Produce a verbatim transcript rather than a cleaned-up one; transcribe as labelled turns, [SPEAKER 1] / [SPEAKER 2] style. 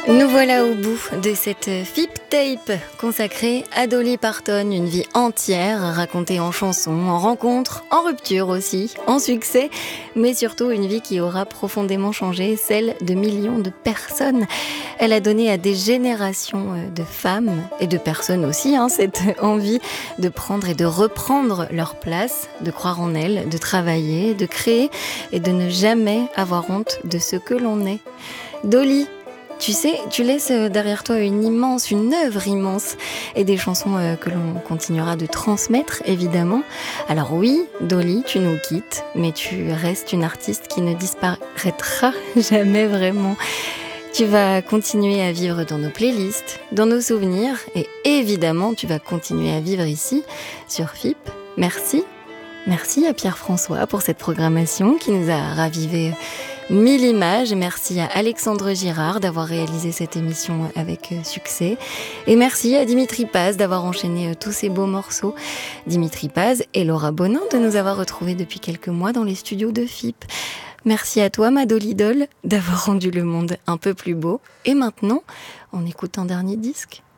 [SPEAKER 1] Nous voilà au bout de cette F I P Tape consacrée à Dolly Parton, une vie entière racontée en chansons, en rencontres, en ruptures aussi, en succès, mais surtout une vie qui aura profondément changé celle de millions de personnes. Elle a donné à des générations de femmes et de personnes aussi hein, cette envie de prendre et de reprendre leur place, de croire en elles, de travailler, de créer et de ne jamais avoir honte de ce que l'on est. Dolly, tu sais, tu laisses derrière toi une immense, une œuvre immense et des chansons que l'on continuera de transmettre, évidemment. Alors oui, Dolly, tu nous quittes, mais tu restes une artiste qui ne disparaîtra jamais vraiment. Tu vas continuer à vivre dans nos playlists, dans nos souvenirs et évidemment, tu vas continuer à vivre ici, sur F I P. Merci. Merci à Pierre-François pour cette programmation qui nous a ravivé mille images. Merci à Alexandre Girard d'avoir réalisé cette émission avec succès. Et merci à Dimitri Paz d'avoir enchaîné tous ces beaux morceaux. Dimitri Paz et Laura Bonin de nous avoir retrouvés depuis quelques mois dans les studios de F I P. Merci à toi, ma Dolly Doll, d'avoir rendu le monde un peu plus beau. Et maintenant, on écoute un dernier disque.